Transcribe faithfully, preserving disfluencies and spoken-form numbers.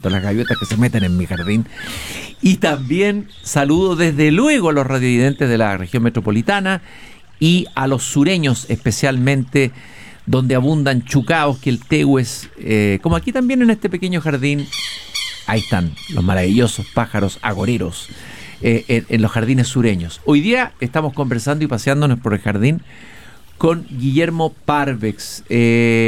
tanto las gaviotas que se meten en mi jardín. Y también saludo desde luego a los radiovidentes de la región metropolitana y a los sureños, especialmente donde abundan chucaos, quiltehues, eh, como aquí también en este pequeño jardín. Ahí están los maravillosos pájaros agoreros eh, en, en los jardines sureños. Hoy día estamos conversando y paseándonos por el jardín con Guillermo Parvex. Eh,